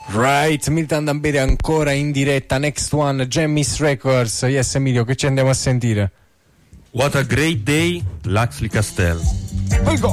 Right, Milton Dambere ancora in diretta, Next One, Gemmis Records. Yes, Emilio, che ci andiamo a sentire? What a Great Day, Laxley Castell.